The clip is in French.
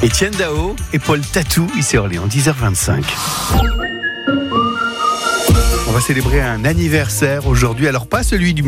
Étienne Dao et Paul Tatou, ici à Orléans, 10h25. On va célébrer un anniversaire aujourd'hui, alors pas celui du